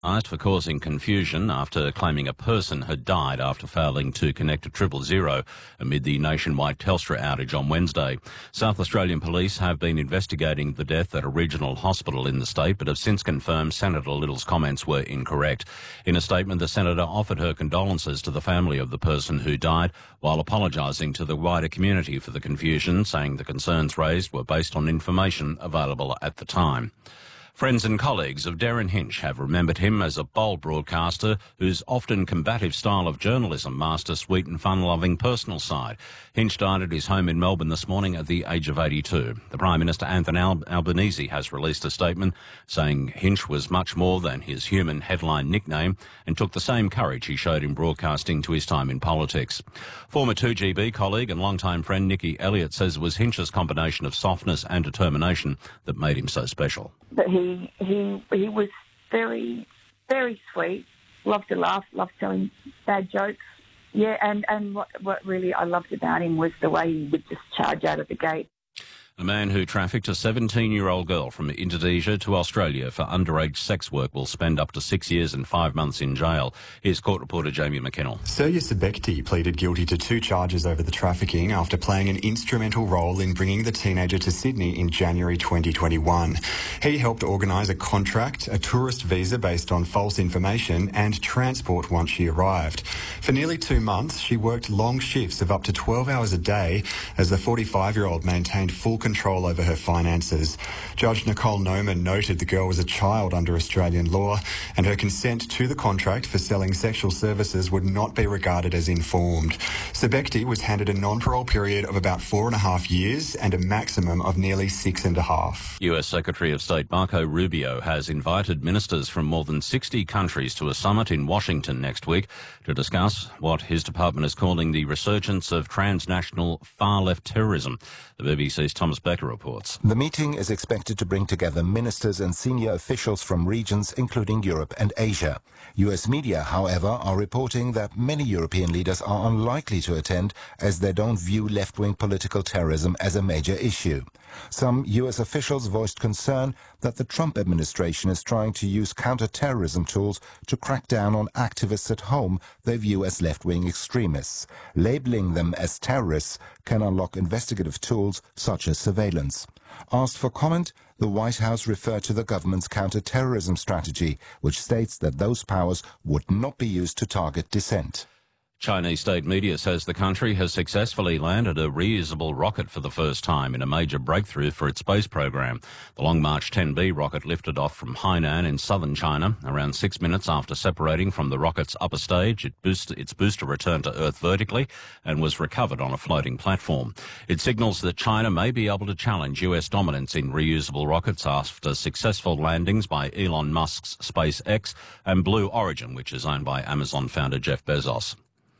For causing confusion after claiming a person had died after failing to connect to 000 amid the nationwide Telstra outage on Wednesday. South Australian police have been investigating the death at a regional hospital in the state, but have since confirmed Senator Little's comments were incorrect. In a statement, the Senator offered her condolences to the family of the person who died, while apologising to the wider community for the confusion, saying the concerns raised were based on information available at the time. Friends and colleagues of Derryn Hinch have remembered him as a bold broadcaster whose often combative style of journalism masked a sweet and fun-loving personal side. Hinch died at his home in Melbourne this morning at the age of 82. The Prime Minister, Anthony Albanese, has released a statement saying Hinch was much more than his human headline nickname and took the same courage he showed in broadcasting to his time in politics. Former 2GB colleague and longtime friend Nikki Elliott says it was Hinch's combination of softness and determination that made him so special. But he was very, very sweet, loved to laugh, loved telling bad jokes. Yeah, and what really I loved about him was the way he would just charge out of the gate. A man who trafficked a 17-year-old girl from Indonesia to Australia for underage sex work will spend up to 6 years and 5 months in jail. Here's court reporter Jamie McKinnell. Surya Sebekti pleaded guilty to 2 charges over the trafficking after playing an instrumental role in bringing the teenager to Sydney in January 2021. He helped organise a contract, a tourist visa based on false information, and transport once she arrived. For nearly 2 months, she worked long shifts of up to 12 hours a day as the 45-year-old maintained full control over her finances. Judge Nicole Noman noted the girl was a child under Australian law and her consent to the contract for selling sexual services would not be regarded as informed. Sebekti was handed a non-parole period of about 4.5 years and a maximum of nearly 6.5. US Secretary of State Marco Rubio has invited ministers from more than 60 countries to a summit in Washington next week to discuss what his department is calling the resurgence of transnational far-left terrorism. The BBC's Thomas Becker reports. The meeting is expected to bring together ministers and senior officials from regions including Europe and Asia. US media, however, are reporting that many European leaders are unlikely to attend as they don't view left-wing political terrorism as a major issue. Some US officials voiced concern that the Trump administration is trying to use counter-terrorism tools to crack down on activists at home they view as left-wing extremists. Labeling them as terrorists can unlock investigative tools such as surveillance. Asked for comment, the White House referred to the government's counter-terrorism strategy, which states that those powers would not be used to target dissent. Chinese state media says the country has successfully landed a reusable rocket for the first time in a major breakthrough for its space program. The Long March 10B rocket lifted off from Hainan in southern China. Around 6 minutes after separating from the rocket's upper stage, its booster returned to Earth vertically and was recovered on a floating platform. It signals that China may be able to challenge US dominance in reusable rockets after successful landings by Elon Musk's SpaceX and Blue Origin, which is owned by Amazon founder Jeff Bezos.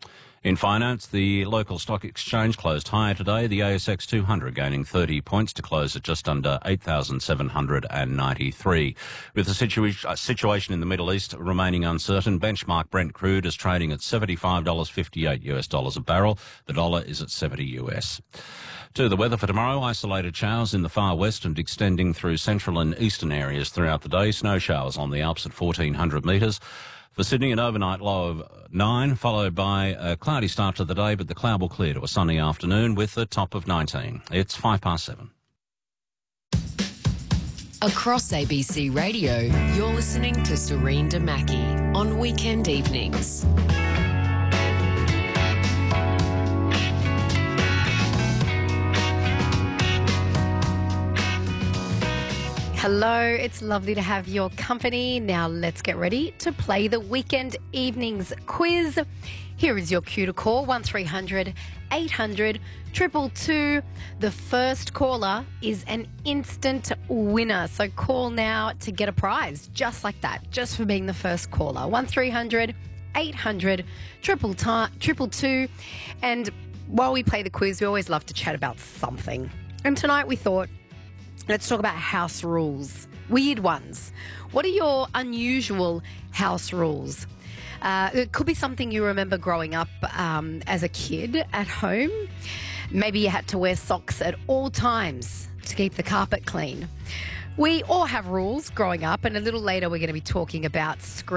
In finance, the local stock exchange closed higher today, the ASX 200 gaining 30 points to close at just under 8,793. With the situation in the Middle East remaining uncertain, benchmark Brent crude is trading at $75.58 a barrel. The dollar is at 70 US. To the weather for tomorrow, isolated showers in the far west and extending through central and eastern areas throughout the day. Snow showers on the Alps at 1,400 metres. For Sydney, an overnight low of 9, followed by a cloudy start to the day, but the cloud will clear to a sunny afternoon with a top of 19. It's 7:05. Across ABC Radio, you're listening to Serene Damaki on weekend evenings. Hello, it's lovely to have your company. Now let's get ready to play the Weekend Evenings quiz. Here is your cue to call, 1300 800 222. The first caller is an instant winner. So call now to get a prize, just like that, just for being the first caller. 1300 800 222. And while we play the quiz, we always love to chat about something. And tonight we thought, let's talk about house rules, weird ones. What are your unusual house rules? It could be something you remember growing up as a kid at home. Maybe you had to wear socks at all times to keep the carpet clean. We all have rules growing up, and a little later we're going to be talking about